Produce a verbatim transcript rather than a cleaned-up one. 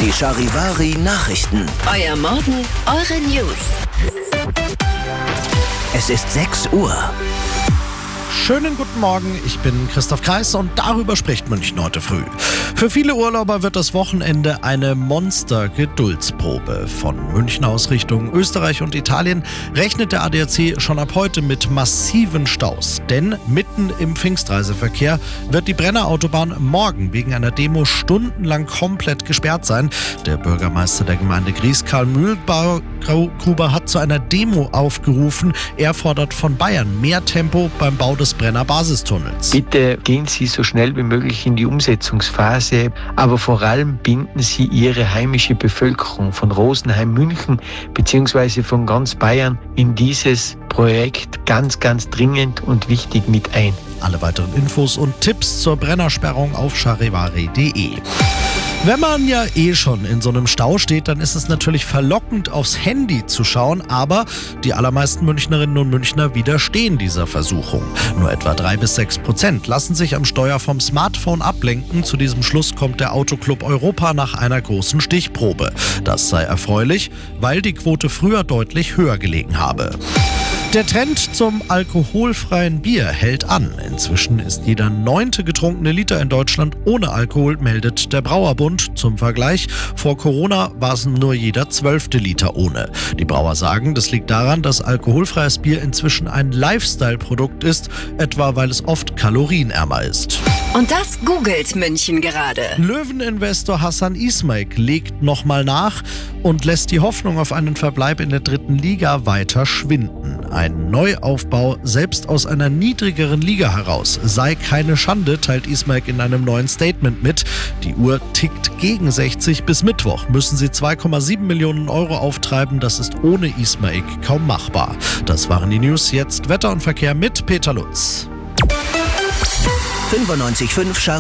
Die Charivari Nachrichten. Euer Morgen, eure News. Es ist sechs Uhr. Schönen guten Morgen, ich bin Christoph Kreis und darüber spricht München heute früh. Für viele Urlauber wird das Wochenende eine Monster-Geduldsprobe. Von München aus Richtung Österreich und Italien rechnet der A D A C schon ab heute mit massiven Staus. Denn mitten im Pfingstreiseverkehr wird die Brennerautobahn morgen wegen einer Demo stundenlang komplett gesperrt sein. Der Bürgermeister der Gemeinde Gries, Karl Mühlgruber, hat zu einer Demo aufgerufen. Er fordert von Bayern mehr Tempo beim Bau des Brenner Basistunnels. Bitte gehen Sie so schnell wie möglich in die Umsetzungsphase, aber vor allem binden Sie Ihre heimische Bevölkerung von Rosenheim, München bzw. von ganz Bayern in dieses Projekt ganz, ganz dringend und wichtig mit ein. Alle weiteren Infos und Tipps zur Brennersperrung auf charivari punkt de. Wenn man ja eh schon in so einem Stau steht, dann ist es natürlich verlockend, aufs Handy zu schauen, aber die allermeisten Münchnerinnen und Münchner widerstehen dieser Versuchung. Nur etwa drei bis sechs Prozent lassen sich am Steuer vom Smartphone ablenken. Zu diesem Schluss kommt der Autoclub Europa nach einer großen Stichprobe. Das sei erfreulich, weil die Quote früher deutlich höher gelegen habe. Der Trend zum alkoholfreien Bier hält an. Inzwischen ist jeder neunte getrunkene Liter in Deutschland ohne Alkohol, meldet der Brauerbund. Zum Vergleich, vor Corona war es nur jeder zwölfte Liter ohne. Die Brauer sagen, das liegt daran, dass alkoholfreies Bier inzwischen ein Lifestyle-Produkt ist, etwa weil es oft kalorienärmer ist. Und das googelt München gerade. Löweninvestor Hassan Ismaik legt nochmal nach und lässt die Hoffnung auf einen Verbleib in der dritten Liga weiter schwinden. Ein Neuaufbau, selbst aus einer niedrigeren Liga heraus, sei keine Schande, teilt Ismaik in einem neuen Statement mit. Die Uhr tickt gegen sechzig. Bis Mittwoch müssen sie zwei Komma sieben Millionen Euro auftreiben. Das ist ohne Ismaik kaum machbar. Das waren die News. Jetzt Wetter und Verkehr mit Peter Lutz. fünfundneunzig Komma fünf